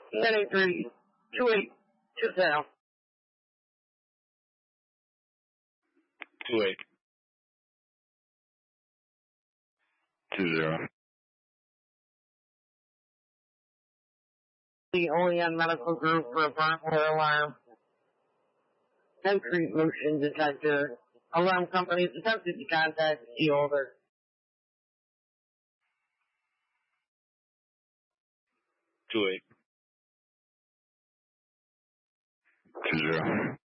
983 2820. 28 20. The OEM Medical Group for a burglar alarm. Entry motion detector. Alarm companies attempted to contact the holder. 28 20.